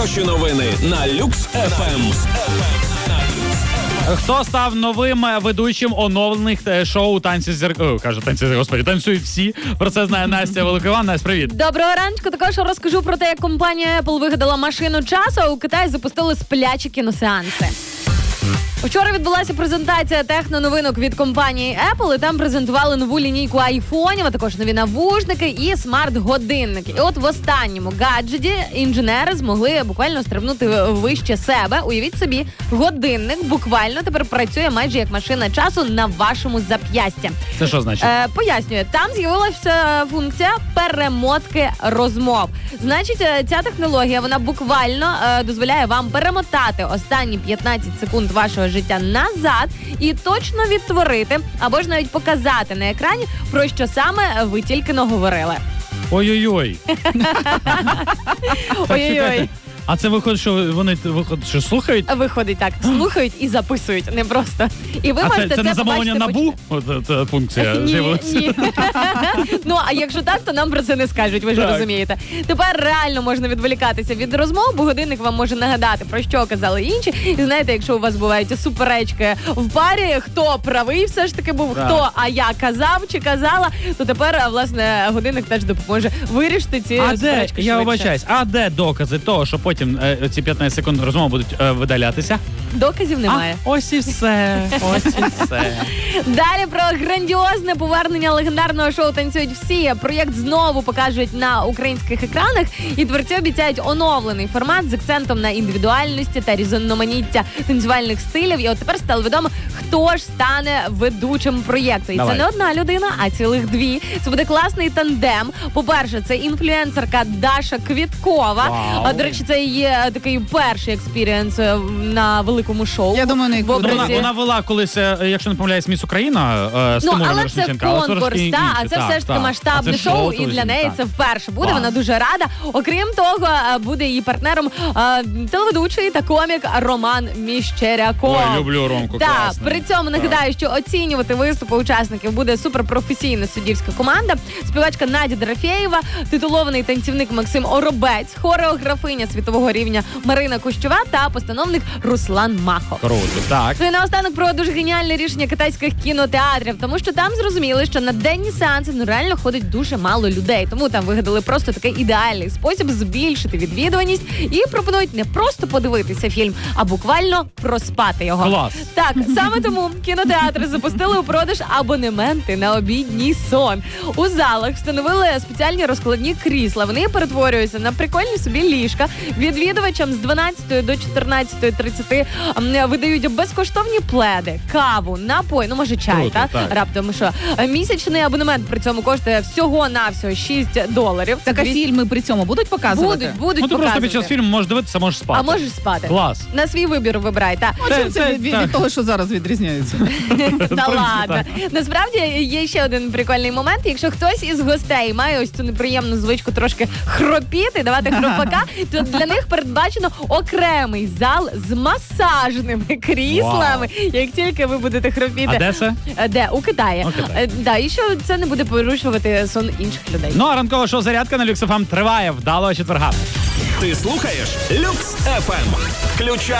Хороші новини на Люкс ФМ. Хто став новим ведучим оновлених шоу «Танці з зірками»? Танцюють всі. Про це знає Настя Великова. Настя, привіт. Доброго ранку. Також розкажу про те, як компанія Apple вигадала машину часу, а у Китаї запустили сплячі кіносеанси. Вчора відбулася презентація техноновинок від компанії Apple, і там презентували нову лінійку айфонів, а також нові навушники і смарт-годинники. І от в останньому гаджеті інженери змогли буквально стрибнути вище себе. Уявіть собі, годинник буквально тепер працює майже як машина часу на вашому зап'ясті. Це що значить? Пояснюю, там з'явилася функція перемотки розмов. Значить, ця технологія, вона буквально дозволяє вам перемотати останні 15 секунд вашого життя назад і точно відтворити, або ж навіть показати на екрані, про що саме ви тільки наговорили. Ой-ой-ой. Ой-ой-ой. А це виходить, що вони слухають? Виходить так, слухають і записують, не просто. І ви можете це не замовлення НАБУ? Ця функція з'явилася? Ні. Ну, а якщо так, то нам про це не скажуть, ви ж розумієте. Тепер реально можна відволікатися від розмов, бо годинник вам може нагадати, про що казали інші. І знаєте, якщо у вас бувають суперечки в парі, хто правий все ж таки був, хто, а я казав чи казала, то тепер, власне, годинник теж допоможе вирішити ці суперечки швидше. Я вибачаюсь, а де докази того, що потім ці 15 секунд розмови будуть видалятися? Доказів немає. Ось і все. Далі про грандіозне повернення легендарного шоу «Танцюють всі». Проєкт знову покажуть на українських екранах, і творці обіцяють оновлений формат з акцентом на індивідуальності та різноманіття танцювальних стилів. І от тепер стало відомо, хто ж стане ведучим проєкту. І це не одна людина, а цілих дві. Це буде класний тандем. По-перше, це інфлюенсерка Даша Квіткова. До речі, це її такий перший експірієнс на великому шоу. Я думаю, вона вела колись, якщо не помиляюсь, «Міс Україна» з Тимуром але це конкурс, а це все ж таки масштабне шоу, і для неї це вперше буде. Вона дуже рада. Окрім того, буде її партнером телеведучий та комік Роман Міщеряков. Ой, люблю Ромку, класний. При цьому нагадаю, що оцінювати виступи учасників буде суперпрофесійна суддівська команда, співачка Надя Дорофєєва, титулований танцівник Максим Оробець, хореографиня світового рівня Марина Кущова та постановник Руслан Махо. Круто, так. І наостанок про дуже геніальне рішення китайських кінотеатрів, тому що там зрозуміли, що на денні сеанси реально ходить дуже мало людей, тому там вигадали просто такий ідеальний спосіб збільшити відвідуваність і пропонують не просто подивитися фільм, а буквально проспати його. Клас. Так, саме тому кінотеатри запустили у продаж абонементи на обідній сон. У залах встановили спеціальні розкладні крісла. Вони перетворюються на прикольні собі ліжка. Відвідувачам з 12 до 14:30 видають безкоштовні пледи, каву, напої, може чай, круто, так. Раптом що. Місячний абонемент при цьому коштує всього-навсього $6. Так, а фільми при цьому будуть показувати? Будуть Ти просто показувати. під час фільму можеш дивитися, можеш спати. А можеш спати. Клас. На свій вибір вибирай, так. Чим це від того, що зараз відрізняється? Та ладно. Насправді є ще один прикольний момент. Якщо хтось із гостей має ось цю неприємну звичку трошки хропіти, давати хропака, то для них передбачено окремий зал з масажними кріслами, як тільки ви будете хропіти. А де це? Де? У Китаї. І що це не буде порушувати сон інших людей. Ну, а ранкове шоу «Зарядка» на Люкс ФМ триває. Вдалого четверга. Ти слухаєш Люкс ФМ. Включай.